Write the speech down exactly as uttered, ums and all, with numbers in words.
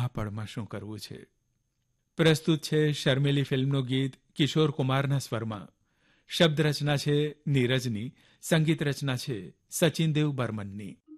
આ પળમાં શું કરવું છે. પ્રસ્તુત છે શર્મિલી ફિલ્મનું ગીત કિશોર કુમારના સ્વરમાં. શબ્દ રચના છે નીરજની, સંગીત રચના છે સચિન દેવ બર્મનની.